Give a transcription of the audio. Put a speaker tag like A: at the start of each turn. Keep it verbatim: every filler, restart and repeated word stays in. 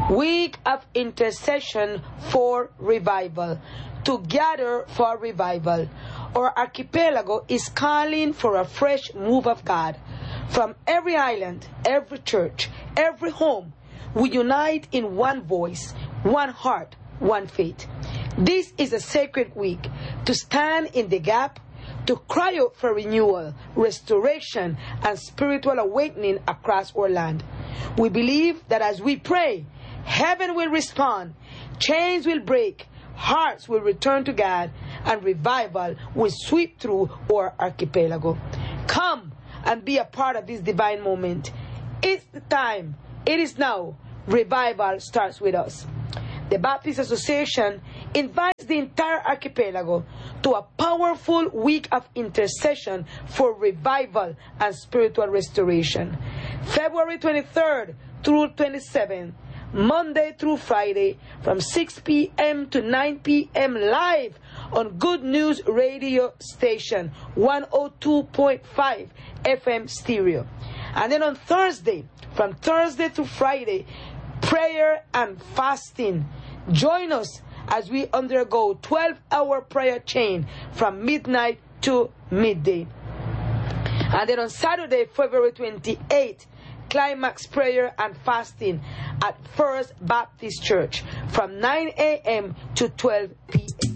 A: Week of intercession for revival. To gather for revival. Our archipelago is calling for a fresh move of God. From every island, every church, every home, we unite in one voice, one heart, one faith. This is a sacred week to stand in the gap, to cry out for renewal, restoration, and spiritual awakening across our land. We believe that as we pray, heaven will respond, chains will break, hearts will return to God, and revival will sweep through our archipelago. Come and be a part of this divine moment. It's the time. It is now. Revival starts with us. The Baptist Association invites the entire archipelago to a powerful week of intercession for revival and spiritual restoration. February twenty-third through twenty-seventh, Monday through Friday, from six p.m. to nine p.m. live on Good News Radio Station, one oh two point five F M stereo. And then on Thursday, from Thursday to Friday, prayer and fasting. Join us as we undergo twelve-hour prayer chain from midnight to midday. And then on Saturday, February twenty-eighth, climax prayer and fasting at First Baptist Church from nine a.m. to twelve p.m.